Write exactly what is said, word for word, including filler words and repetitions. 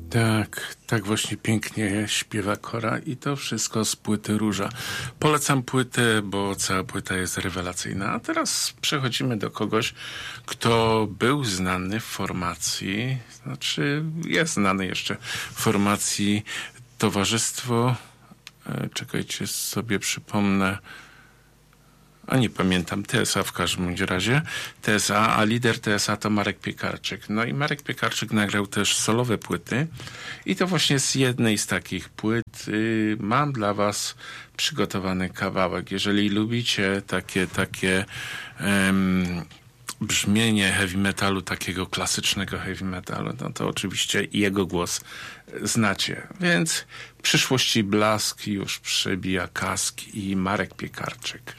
Tak, tak właśnie pięknie śpiewa Kora i to wszystko z płyty Róża. Polecam płytę, bo cała płyta jest rewelacyjna. A teraz przechodzimy do kogoś, kto był znany w formacji, znaczy jest znany jeszcze w formacji Towarzystwo, e, czekajcie, sobie przypomnę, a nie pamiętam, T S A w każdym bądź razie, T S A, a lider T S A to Marek Piekarczyk. No i Marek Piekarczyk nagrał też solowe płyty i to właśnie z jednej z takich płyt y, mam dla was przygotowany kawałek. Jeżeli lubicie takie, takie um, brzmienie heavy metalu, takiego klasycznego heavy metalu, no to oczywiście jego głos znacie. Więc w przyszłości Blask już przebija kask i Marek Piekarczyk.